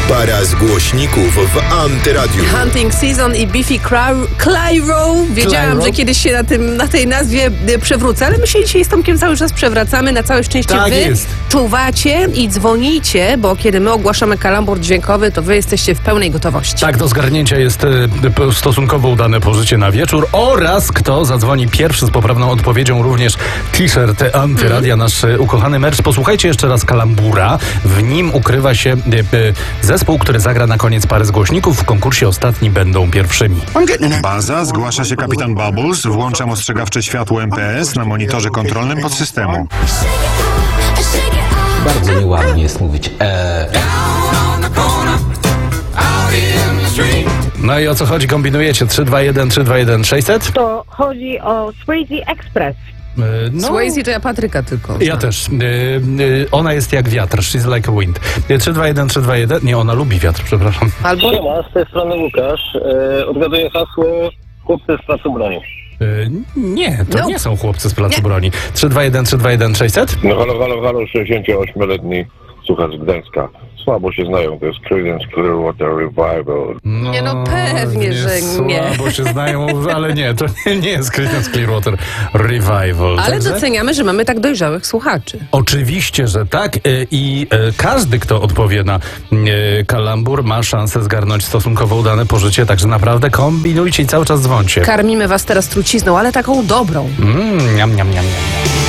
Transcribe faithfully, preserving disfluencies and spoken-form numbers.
Para z głośników w Antyradiu. Hunting Season i Biffy Clyro. Wiedziałam, Clyro? że kiedyś się na, tym, na tej nazwie y, przewrócę, ale my się dzisiaj z Tomkiem cały czas przewracamy. Na całe szczęście Tak wy jest. czuwacie i dzwonicie, bo kiedy my ogłaszamy kalambur dźwiękowy, to wy jesteście w pełnej gotowości. Tak, do zgarnięcia jest e, stosunkowo udane pożycie na wieczór oraz kto zadzwoni pierwszy z poprawną odpowiedzią, również t-shirt Antyradia, nasz e, ukochany merch. Posłuchajcie jeszcze raz kalambura. W nim ukrywa się e, e, zespół, który zagra na koniec pary z głośników. W konkursie ostatni będą pierwszymi. Baza, zgłasza się kapitan Bubbles. Włączam ostrzegawcze światło M P S na monitorze kontrolnym podsystemu. Bardzo nieładnie jest mówić eee. No i o co chodzi? Kombinujecie trzy dwa jeden trzy dwa jeden sześćset? To chodzi o Swayze Express. E, no, Swayze to ja Patryka tylko. ja znam. też. E, e, ona jest jak wiatr. She's like a wind. E, trzy dwa jeden trzy dwa jeden. Nie, ona lubi wiatr, przepraszam. Albo... Siema, z tej strony Łukasz. E, odgaduję hasło chłopcy z placu broni. E, nie, to No. nie są chłopcy z placu Nie. broni. trzy dwa jeden trzy dwa jeden sześćset? No halo, halo, halo, sześćdziesięcioośmioletni słuchacz z Gdańska. Słabo się znają, to jest Creedence Clearwater Revival. No, Nie, no pewnie, że nie. Słabo się znają, ale nie, to nie, nie jest Creedence Clearwater Revival. Ale Także doceniamy, że mamy tak dojrzałych słuchaczy. oczywiście, że tak. E, I e, każdy, kto odpowie na e, kalambur, ma szansę zgarnąć stosunkowo udane pożycie. Także naprawdę kombinujcie i cały czas dzwońcie. Karmimy was teraz trucizną, ale taką dobrą. Mm, niam, niam, niam, niam.